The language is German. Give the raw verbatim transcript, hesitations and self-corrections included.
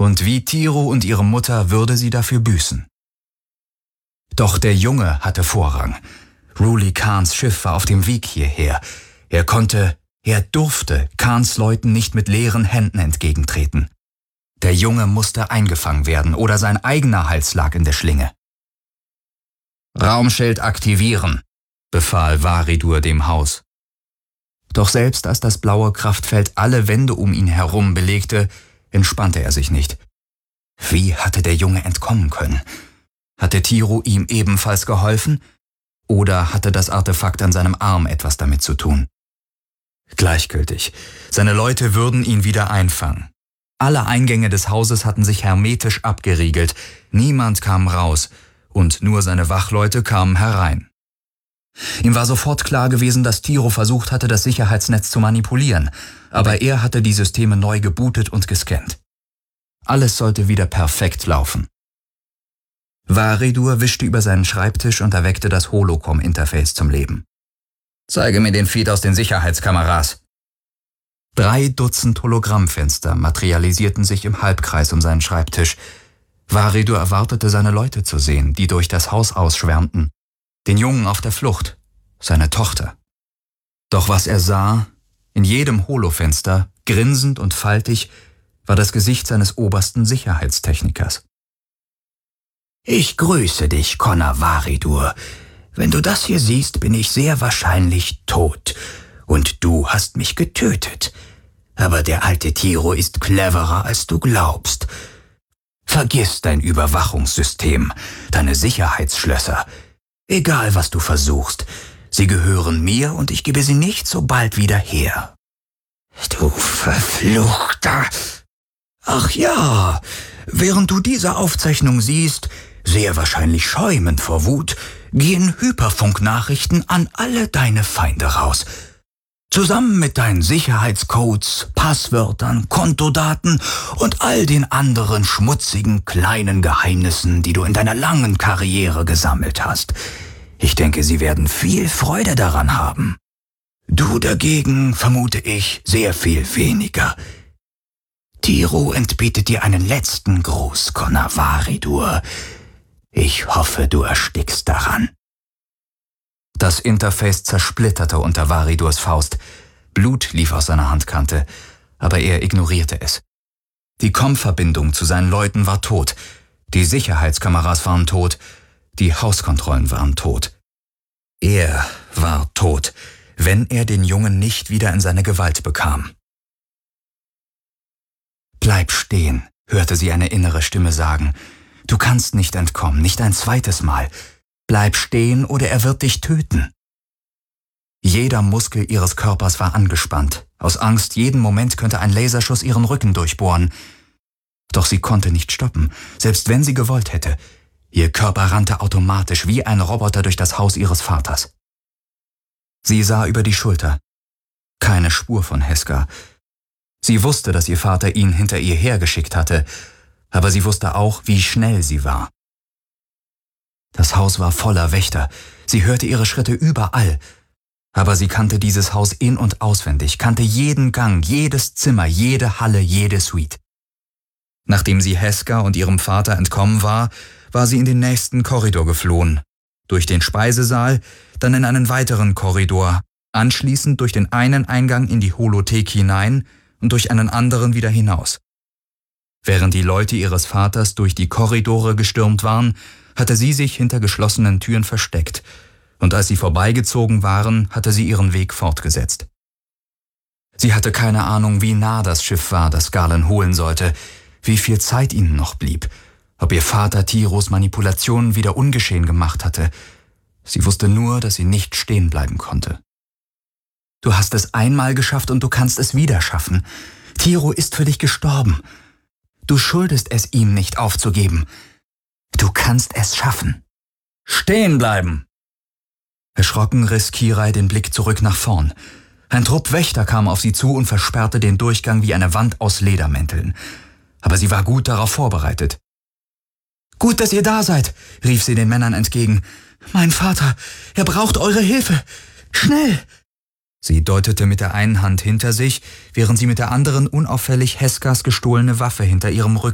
und wie Tiro und ihre Mutter würde sie dafür büßen. Doch der Junge hatte Vorrang. Ruli Khans Schiff war auf dem Weg hierher. Er konnte, er durfte Khans Leuten nicht mit leeren Händen entgegentreten. Der Junge musste eingefangen werden oder sein eigener Hals lag in der Schlinge. »Raumschild aktivieren«, befahl Varidur dem Haus. Doch selbst als das blaue Kraftfeld alle Wände um ihn herum belegte, entspannte er sich nicht. Wie hatte der Junge entkommen können? Hatte Tiro ihm ebenfalls geholfen? Oder hatte das Artefakt an seinem Arm etwas damit zu tun? Gleichgültig. Seine Leute würden ihn wieder einfangen. Alle Eingänge des Hauses hatten sich hermetisch abgeriegelt. Niemand kam raus und nur seine Wachleute kamen herein. Ihm war sofort klar gewesen, dass Tiro versucht hatte, das Sicherheitsnetz zu manipulieren, aber er hatte die Systeme neu gebootet und gescannt. Alles sollte wieder perfekt laufen. Varidur wischte über seinen Schreibtisch und erweckte das Holocom-Interface zum Leben. »Zeige mir den Feed aus den Sicherheitskameras.« Drei Dutzend Hologrammfenster materialisierten sich im Halbkreis um seinen Schreibtisch. Varidur erwartete, seine Leute zu sehen, die durch das Haus ausschwärmten. Den Jungen auf der Flucht, seine Tochter. Doch was er sah, in jedem Holofenster, grinsend und faltig, war das Gesicht seines obersten Sicherheitstechnikers. »Ich grüße dich, Connor Varidur. Wenn du das hier siehst, bin ich sehr wahrscheinlich tot. Und du hast mich getötet. Aber der alte Tiro ist cleverer, als du glaubst. Vergiss dein Überwachungssystem, deine Sicherheitsschlösser. Egal, was du versuchst, sie gehören mir und ich gebe sie nicht so bald wieder her.« »Du Verfluchter! Ach ja, während du diese Aufzeichnung siehst, sehr wahrscheinlich schäumend vor Wut, gehen Hyperfunknachrichten an alle deine Feinde raus. Zusammen mit deinen Sicherheitscodes, Passwörtern, Kontodaten und all den anderen schmutzigen kleinen Geheimnissen, die du in deiner langen Karriere gesammelt hast. Ich denke, sie werden viel Freude daran haben. Du dagegen, vermute ich, sehr viel weniger. Tiro entbietet dir einen letzten Gruß, Connor Varidur. Ich hoffe, du erstickst daran.« Das Interface zersplitterte unter Varidurs Faust. Blut lief aus seiner Handkante, aber er ignorierte es. Die Com-Verbindung zu seinen Leuten war tot, die Sicherheitskameras waren tot, die Hauskontrollen waren tot. Er war tot, wenn er den Jungen nicht wieder in seine Gewalt bekam. »Bleib stehen«, hörte sie eine innere Stimme sagen. »Du kannst nicht entkommen, nicht ein zweites Mal. Bleib stehen oder er wird dich töten.« Jeder Muskel ihres Körpers war angespannt. Aus Angst, jeden Moment könnte ein Laserschuss ihren Rücken durchbohren. Doch sie konnte nicht stoppen, selbst wenn sie gewollt hätte. Ihr Körper rannte automatisch wie ein Roboter durch das Haus ihres Vaters. Sie sah über die Schulter. Keine Spur von Heska. Sie wusste, dass ihr Vater ihn hinter ihr hergeschickt hatte, aber sie wusste auch, wie schnell sie war. Das Haus war voller Wächter. Sie hörte ihre Schritte überall. Aber sie kannte dieses Haus in- und auswendig, kannte jeden Gang, jedes Zimmer, jede Halle, jede Suite. Nachdem sie Heska und ihrem Vater entkommen war, war sie in den nächsten Korridor geflohen. Durch den Speisesaal, dann in einen weiteren Korridor, anschließend durch den einen Eingang in die Holothek hinein und durch einen anderen wieder hinaus. Während die Leute ihres Vaters durch die Korridore gestürmt waren, hatte sie sich hinter geschlossenen Türen versteckt, und als sie vorbeigezogen waren, hatte sie ihren Weg fortgesetzt. Sie hatte keine Ahnung, wie nah das Schiff war, das Galen holen sollte, wie viel Zeit ihnen noch blieb, ob ihr Vater Tiros Manipulationen wieder ungeschehen gemacht hatte. Sie wusste nur, dass sie nicht stehen bleiben konnte. »Du hast es einmal geschafft und du kannst es wieder schaffen. Tiro ist für dich gestorben. Du schuldest es ihm nicht aufzugeben. Du kannst es schaffen. Stehen bleiben!« Erschrocken riss Kirai den Blick zurück nach vorn. Ein Trupp Wächter kam auf sie zu und versperrte den Durchgang wie eine Wand aus Ledermänteln. Aber sie war gut darauf vorbereitet. »Gut, dass ihr da seid«, rief sie den Männern entgegen. »Mein Vater, er braucht eure Hilfe. Schnell!« Sie deutete mit der einen Hand hinter sich, während sie mit der anderen unauffällig Heskas gestohlene Waffe hinter ihrem Rücken